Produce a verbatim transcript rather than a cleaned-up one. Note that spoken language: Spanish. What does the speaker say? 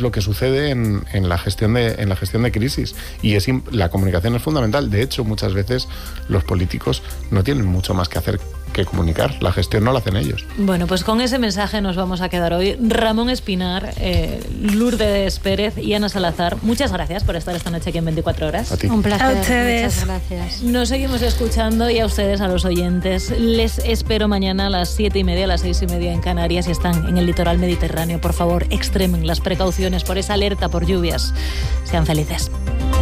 lo que sucede en, en, la, gestión de, en la gestión de crisis. Y es, la comunicación es fundamental. De hecho, muchas veces los políticos no tienen mucho más que hacer que comunicar. La gestión no la hacen ellos. Bueno, pues con ese mensaje nos vamos a quedar hoy. Ramón Espinar, eh, Lourdes Pérez y Ana Salazar, muchas gracias por estar esta noche aquí en veinticuatro horas. A ti. Un placer. A ustedes. Muchas gracias. Nos seguimos escuchando y a ustedes, a los oyentes, les espero mañana a las siete y media, a las seis y media en Canarias, y están en el litoral mediterráneo. Por favor, extremen las precauciones por esa alerta por lluvias. Sean felices.